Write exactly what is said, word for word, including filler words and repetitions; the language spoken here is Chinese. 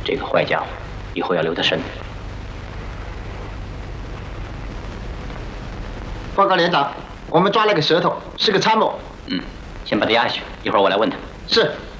这个坏家伙，以后要留得神。 报告连长，我们抓了个舌头，是个参谋。 嗯，先把他押下去，一会儿我来问他。 是。